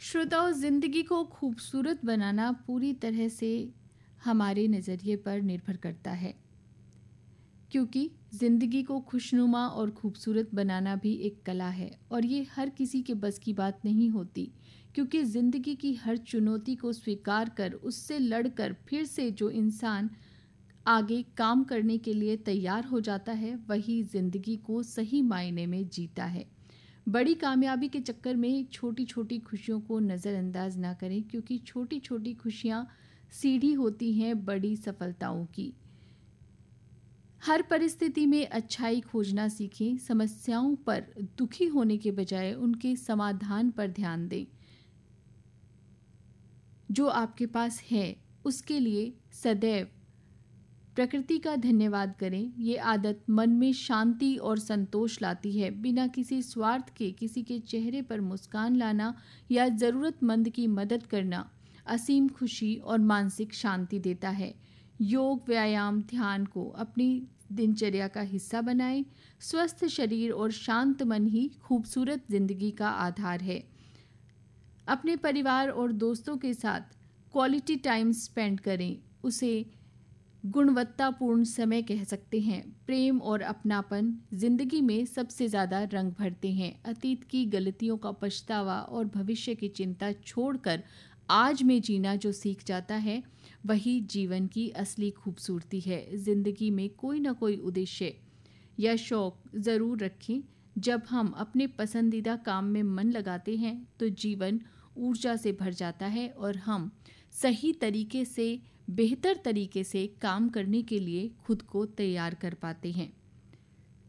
श्रोताओं, जिंदगी को खूबसूरत बनाना पूरी तरह से हमारे नज़रिए पर निर्भर करता है, क्योंकि जिंदगी को खुशनुमा और खूबसूरत बनाना भी एक कला है और ये हर किसी के बस की बात नहीं होती। क्योंकि जिंदगी की हर चुनौती को स्वीकार कर उससे लड़कर फिर से जो इंसान आगे काम करने के लिए तैयार हो जाता है, वही जिंदगी को सही मायने में जीता है। बड़ी कामयाबी के चक्कर में छोटी छोटी खुशियों को नज़रअंदाज ना करें, क्योंकि छोटी छोटी खुशियां सीढ़ी होती हैं बड़ी सफलताओं की। हर परिस्थिति में अच्छाई खोजना सीखें। समस्याओं पर दुखी होने के बजाय उनके समाधान पर ध्यान दें। जो आपके पास है उसके लिए सदैव प्रकृति का धन्यवाद करें। ये आदत मन में शांति और संतोष लाती है। बिना किसी स्वार्थ के किसी के चेहरे पर मुस्कान लाना या ज़रूरतमंद की मदद करना असीम खुशी और मानसिक शांति देता है। योग, व्यायाम, ध्यान को अपनी दिनचर्या का हिस्सा बनाएं। स्वस्थ शरीर और शांत मन ही खूबसूरत जिंदगी का आधार है। अपने परिवार और दोस्तों के साथ क्वालिटी टाइम स्पेंड करें। उसे गुणवत्तापूर्ण समय कह सकते हैं। प्रेम और अपनापन जिंदगी में सबसे ज़्यादा रंग भरते हैं। अतीत की गलतियों का पछतावा और भविष्य की चिंता छोड़कर आज में जीना जो सीख जाता है, वही जीवन की असली खूबसूरती है। जिंदगी में कोई ना कोई उद्देश्य या शौक ज़रूर रखें। जब हम अपने पसंदीदा काम में मन लगाते हैं तो जीवन ऊर्जा से भर जाता है और हम सही तरीके से, बेहतर तरीके से काम करने के लिए खुद को तैयार कर पाते हैं।